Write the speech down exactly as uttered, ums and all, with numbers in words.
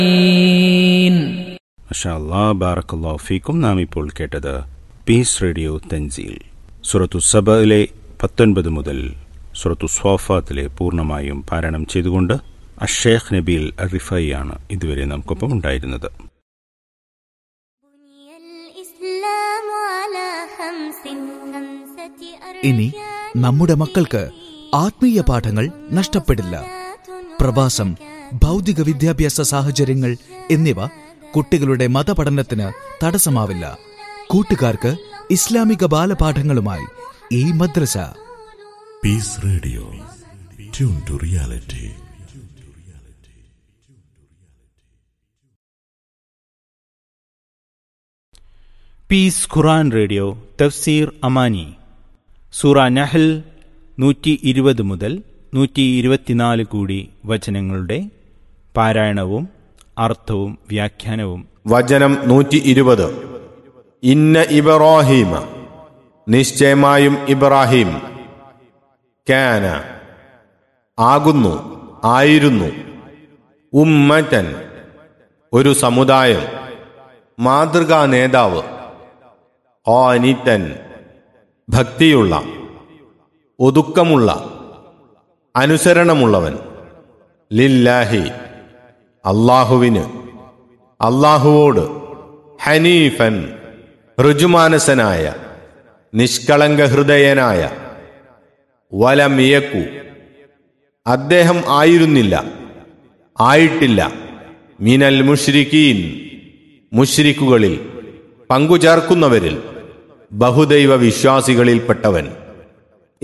മാഷാ അല്ലാഹ്, ബാറക്കല്ലാഹു ഫീക്കും. നാം ഇപ്പോൾ കേട്ടത് പീസ് റേഡിയോ തൻസീൽ സൂറത്തു സബയിലെ പത്തൊൻപത് മുതൽ സൂറത്തു സ്വാഫാത്തിലെ പൂർണ്ണമായും പാരായണം ചെയ്തുകൊണ്ട് അഷേഖ് നബീൽ റിഫൈയാണ് ഇതുവരെ നമുക്കൊപ്പം ഉണ്ടായിരുന്നത്. ഇനി നമ്മുടെ മക്കൾക്ക് ആത്മീയ പാഠങ്ങൾ നഷ്ടപ്പെടില്ല. പ്രവാസം, ഭൗതിക വിദ്യാഭ്യാസ സാഹചര്യങ്ങൾ എന്നിവ കുട്ടികളുടെ മതപഠനത്തിന് തടസ്സമാവില്ല. കൂട്ടുകാർക്ക് ഇസ്ലാമിക ബാലപാഠങ്ങളുമായി ഈ മദ്രസ. Piece radio, tune to reality. Piece Quran radio തഫ്സീർ അമാനി. സൂറ നഹൽ നൂറ്റി ഇരുപത് മുതൽ നൂറ്റി ഇരുപത്തിനാല് കൂടി വചനങ്ങളുടെ പാരായണവും അർത്ഥവും വ്യാഖ്യാനവും. വചനം നൂറ്റി ഇരുപത്. ഇന്ന ഇബ്രാഹീമ, നിശ്ചയമായും ഇബ്രാഹിം, കാന, ആകുന്നു, ആയിരുന്നു, ഉമ്മതൻ, ഒരു സമുദായം, മാതൃകാ നേതാവ്, ഖാനിതൻ, ഭക്തിയുള്ള, ഒതുക്കമുള്ള, അനുസരണമുള്ളവൻ, ലില്ലാഹി, അല്ലാഹുവിന്, അല്ലാഹുവോട്, ഹനീഫൻ, ഋജുമാനസനായ, നിഷ്കളങ്ക ഹൃദയനായ, വലം യകു, അദ്ദേഹം ആയിരുന്നില്ല, ആയിട്ടില്ല, മിനൽ മുശ്രിക്കീൻ, മുശ്രിക്കുകളിൽ, പങ്കുചേർക്കുന്നവരിൽ, ബഹുദൈവ വിശ്വാസികളിൽപ്പെട്ടവൻ.